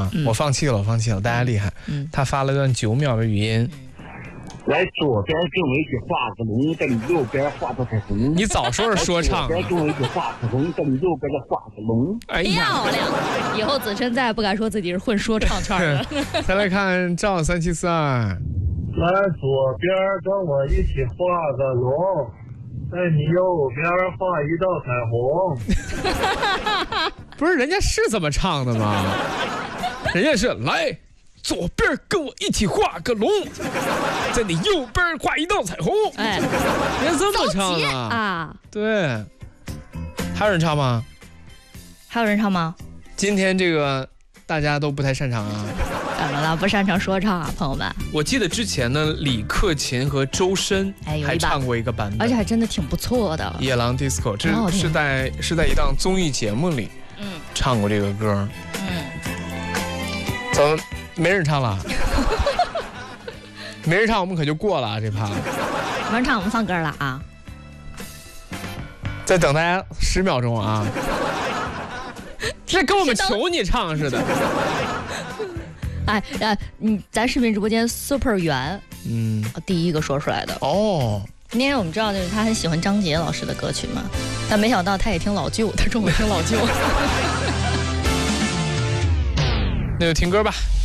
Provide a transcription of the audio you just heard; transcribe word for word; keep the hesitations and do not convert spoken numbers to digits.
啊，嗯、我放弃了，我放弃了，大家厉害。嗯，他发了段九秒的语音。 来左边跟我一起画个龙，在你右边画个彩虹。 你早说是说唱。 左边跟我一起画彩虹，在你右边再画个龙。 哎呀，漂亮！以后子琛再也不敢说自己是混说唱圈了。 再来看赵三七四二。 来左边跟我一起画个龙，在你右边画一道彩虹。 不是，人家是这么唱的吗？人家是来。左边跟我一起画个龙，在你右边画一道彩虹。哎，人家这么唱的啊？对，还有人唱吗？ 还有人唱吗？ 今天这个大家都不太擅长啊。 怎么了？不擅长说唱啊，朋友们？ 我记得之前呢，李克勤和周深还唱过一个版本， 而且还真的挺不错的。 野狼 disco， 这是在是在一档综艺节目里，嗯，唱过这个歌。嗯，怎么？没人唱了，没人唱，我们可就过了啊这趴。 没人唱，我们放歌了啊！ 再等大家十秒钟啊！这跟我们求你唱似的。 哎呃，嗯，咱视频直播间 Super 圆，嗯，第一个说出来的哦。因为我们知道，就是他很喜欢张杰老师的歌曲嘛，但没想到他也听老旧，他中午听老旧。 那就听歌吧。